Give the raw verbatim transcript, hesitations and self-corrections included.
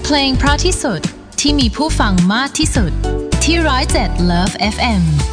เพลงเพราะที่สุดที่มีผู้ฟังมากที่สุดที่ร้อยเจ็ด Love เอฟ เอ็ม